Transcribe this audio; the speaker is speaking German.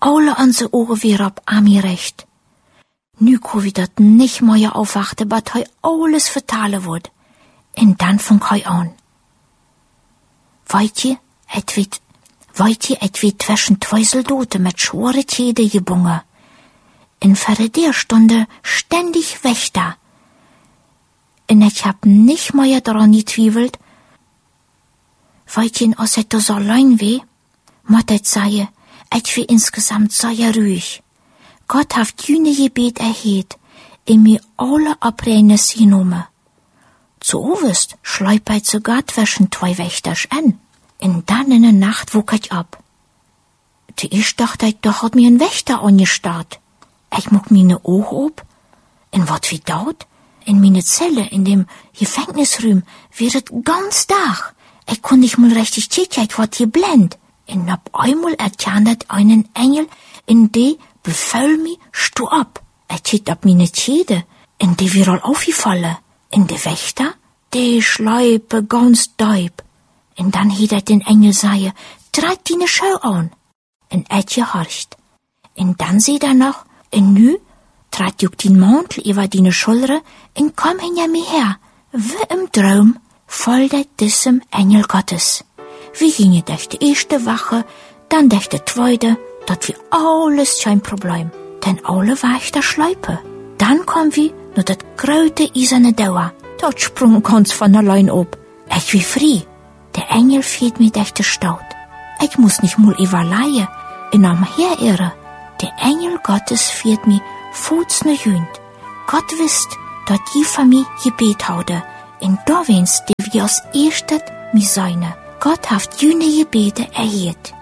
alle unsere Ohren weer op Ami recht. Nu kon we dat nicht mehr aufwachten, wat hij alles vertalen wordt. En dan fang hij aan. Weet je, het werd zwischen twee soldaten met schwere Tjede gebungen. En für der Stunde ständig Wächter. En ich hab nicht mehr daran getwiebelt, weet je, als het dus allein weh, moet het zeggen, het weh insgesamt sehr ruhig. Gott hat jene Gebet erhört, in mir alle Abrennes genommen. Zu Ovest schleupert sogar zwischen zwei Wächters an. Und dann in der Nacht wog ich ab. Zuerst dachte ich, da hat mir ein Wächter angestarrt. Ich muck meine Augen ab. Und wat wie dort? In meine Zelle, in dem Gefängnisraum, wird es ganz Tag. Ich konnte nicht mal richtig sehen, ich ward geblendet. Und ab einmal erkannt einen Engel, in die befahl mir, steh ab. Schiet ab meine Tjede, in die wir all aufgefallen. In de Wächter, die schleipe ganz deib. Und dann hielt den Engel sagen, trag deine Schau an. Und gehorcht. Und dann sieht noch, und nu, trat juk den Mantel über deine Schulter und komm hinter mir her. Wie im Traum folgte diesem Engel Gottes. Wir gingen durch die erste Wache, dann durch die zweite, dat wir alles kein Problem. Denn alle Wächter schleipe. Dann kommen wir nur dat grote eiserne Dauer. Dort sprung ganz von allein ab. Ich wie frei. Der Engel führt mich durch die Stadt. Ich muss nicht mal überleihen. Und am Herirren. Der Engel Gottes führt mich Fuß ne Hünd. Gott wisst, dat die von mir Gebet haude. Und da wenn's, die wir als erstes mir seine. Gott hat jene Gebete erhört.